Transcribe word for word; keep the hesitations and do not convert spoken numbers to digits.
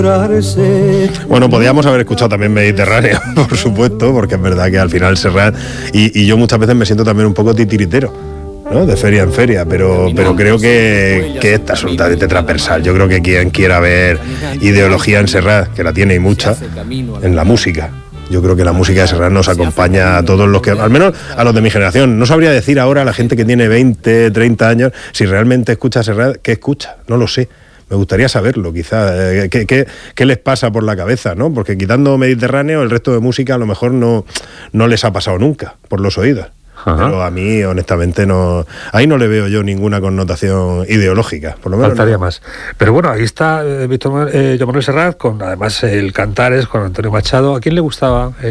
Bueno, podíamos haber escuchado también Mediterráneo, por supuesto, porque es verdad que al final Serrat, y, y yo muchas veces me siento también un poco titiritero, ¿no? De feria en feria, pero, pero creo que, que esta es absolutamente transversal. Yo creo que quien quiera ver ideología en Serrat, que la tiene y mucha, en la música. Yo creo que la música de Serrat nos acompaña a todos los que, al menos a los de mi generación. No sabría decir ahora a la gente que tiene veinte, treinta años, si realmente escucha Serrat, ¿qué escucha? No lo sé. Me gustaría saberlo, quizás. Eh, ¿qué, qué, ¿Qué les pasa por la cabeza, no? Porque quitando Mediterráneo, el resto de música a lo mejor no, no les ha pasado nunca por los oídos. Ajá. Pero a mí, honestamente, no, ahí no le veo yo ninguna connotación ideológica, por lo menos. Faltaría no. más. Pero bueno, ahí está eh, Víctor eh, Joan Manuel Serrat, con además el Cantares, con Antonio Machado. ¿A quién le gustaba? Eh,